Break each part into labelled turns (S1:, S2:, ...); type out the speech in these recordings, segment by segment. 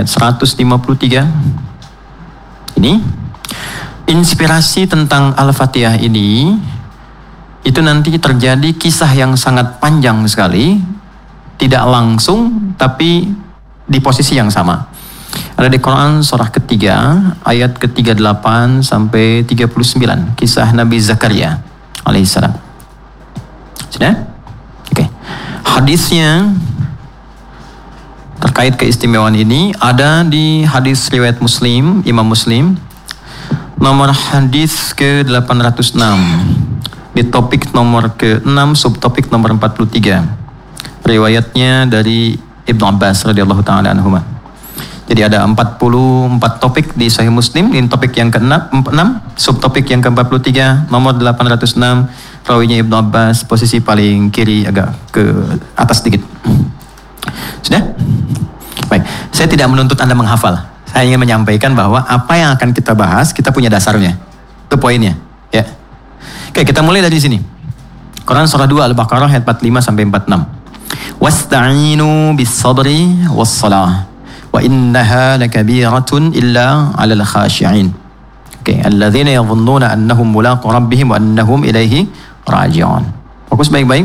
S1: ayat 153. Ini inspirasi tentang Al-Fatihah ini, itu nanti terjadi kisah yang sangat panjang sekali, tidak langsung tapi di posisi yang sama. Ada di Quran surah ketiga ayat ke-38 sampai 39, kisah Nabi Zakaria alaihissalam. Sudah? Oke. Hadisnya terkait keistimewaan ini ada di hadis riwayat Muslim, Imam Muslim, nomor hadis ke-806, di topik nomor ke-6, subtopik nomor 43. Riwayatnya dari Ibnu Abbas radhiyallahu taala anhuma. Jadi ada 44 topik di Sahih Muslim, ini topik yang ke-6, subtopik yang ke-43, nomor 806, rawinya Ibnu Abbas, posisi paling kiri agak ke atas sedikit. Sudah? Baik, saya tidak menuntut Anda menghafal. Saya ingin menyampaikan bahwa apa yang akan kita bahas, kita punya dasarnya. Itu poinnya, ya. Oke, kita mulai dari sini. Quran surah 2 Al-Baqarah ayat 45 sampai 46. Wasta'inu bis-sabri was-salah wa innaha lakabiratun illa 'alal khashi'in. Oke, alladzina yadhunnuna annahum mulaqu rabbihim wa annahum ilaihi raji'un. Fokus baik-baik.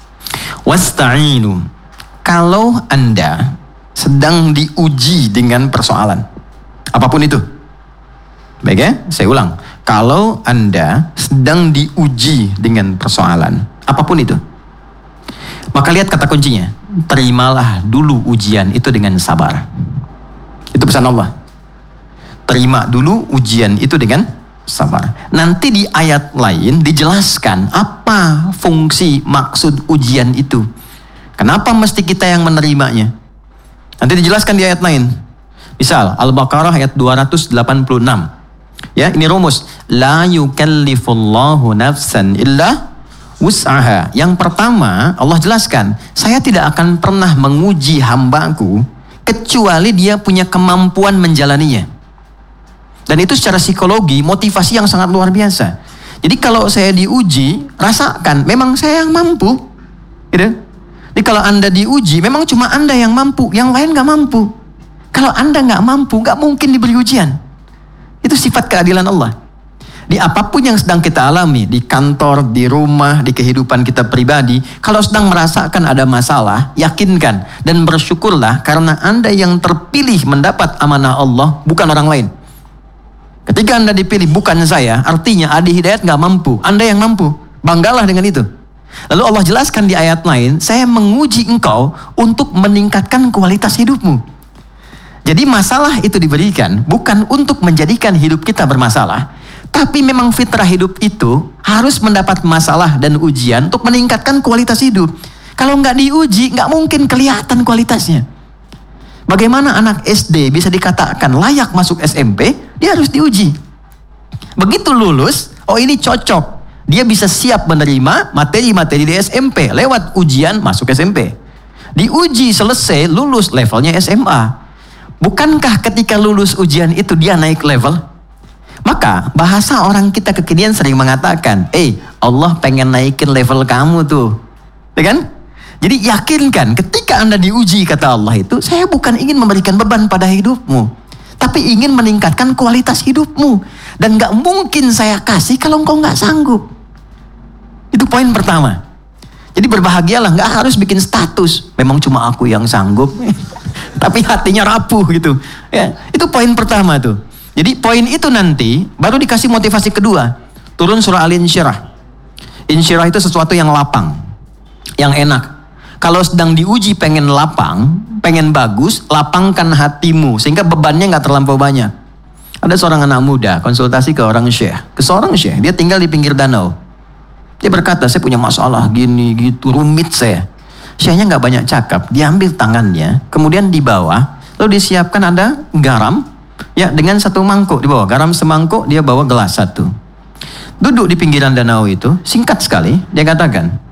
S1: Wasta'inu. Kalau Anda sedang diuji dengan persoalan, apapun itu. Baik ya, saya ulang. Kalau Anda sedang diuji dengan persoalan, apapun itu, maka lihat kata kuncinya. Terimalah dulu ujian itu dengan sabar. Itu pesan Allah. Terima dulu ujian itu dengan sabar. Nanti di ayat lain dijelaskan apa fungsi maksud ujian itu. Kenapa mesti kita yang menerimanya? Nanti dijelaskan di ayat lain. Misal Al-Baqarah ayat 286. Ya, ini rumus. La yukallifullahu nafsan illa wus'aha. Yang pertama, Allah jelaskan, saya tidak akan pernah menguji hambaku kecuali dia punya kemampuan menjalaninya. Dan itu secara psikologi, motivasi yang sangat luar biasa. Jadi kalau saya diuji, rasakan, memang saya yang mampu. Gitu. Jadi kalau Anda diuji, memang cuma Anda yang mampu, yang lain gak mampu. Kalau Anda gak mampu, gak mungkin diberi ujian. Itu sifat keadilan Allah. Di apapun yang sedang kita alami, di kantor, di rumah, di kehidupan kita pribadi, kalau sedang merasakan ada masalah, yakinkan dan bersyukurlah karena Anda yang terpilih mendapat amanah Allah, bukan orang lain. Ketika Anda dipilih bukan saya, artinya Adi Hidayat gak mampu, Anda yang mampu. Banggalah dengan itu. Lalu Allah jelaskan di ayat lain, saya menguji engkau untuk meningkatkan kualitas hidupmu. Jadi masalah itu diberikan bukan untuk menjadikan hidup kita bermasalah, tapi memang fitrah hidup itu harus mendapat masalah dan ujian untuk meningkatkan kualitas hidup. Kalau nggak diuji, nggak mungkin kelihatan kualitasnya. Bagaimana anak SD bisa dikatakan layak masuk SMP? Dia harus diuji. Begitu lulus, oh ini cocok. Dia bisa siap menerima materi-materi di SMP. Lewat ujian masuk SMP. Diuji selesai, lulus levelnya SMA. Bukankah ketika lulus ujian itu dia naik level? Maka bahasa orang kita kekinian sering mengatakan, Allah pengen naikin level kamu tuh. Ya kan? Jadi yakinkan ketika Anda diuji kata Allah itu, saya bukan ingin memberikan beban pada hidupmu, tapi ingin meningkatkan kualitas hidupmu. Dan gak mungkin saya kasih kalau engkau gak sanggup. Itu poin pertama. Jadi berbahagialah, gak harus bikin status. Memang cuma aku yang sanggup. Tapi hatinya rapuh gitu. Ya, itu poin pertama tuh. Jadi poin itu nanti baru dikasih motivasi kedua. Turun surah Al-Insyirah. Insyirah itu sesuatu yang lapang, yang enak. Kalau sedang diuji pengen lapang, pengen bagus, lapangkan hatimu sehingga bebannya gak terlampau banyak. Ada seorang anak muda konsultasi ke seorang syekh, dia tinggal di pinggir danau. Dia berkata, saya punya masalah gini gitu, rumit saya. Syekhnya gak banyak cakap, dia ambil tangannya, kemudian di bawah, lalu disiapkan ada garam, ya dengan satu mangkuk di bawah, garam semangkuk, dia bawa gelas satu. Duduk di pinggiran danau itu, singkat sekali, dia katakan,